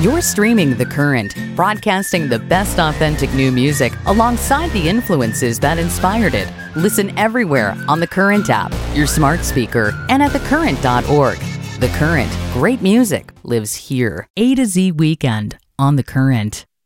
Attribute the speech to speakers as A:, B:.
A: You're streaming The Current, broadcasting the best authentic new music alongside the influences that inspired it. Listen everywhere on the Current app, your smart speaker, and at thecurrent.org. The Current, great music lives here. A to Z Weekend on The Current.